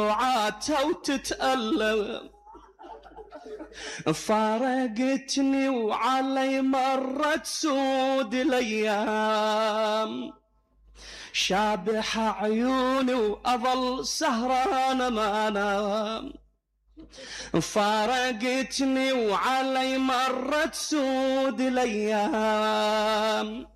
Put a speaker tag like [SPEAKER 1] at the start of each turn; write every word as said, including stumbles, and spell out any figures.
[SPEAKER 1] دموعاتها وتتألم، فارقتني وعلي مرت سود الأيام، شابح عيوني وأظل سهران ما أنام، فارقتني وعلي مرت سود الأيام،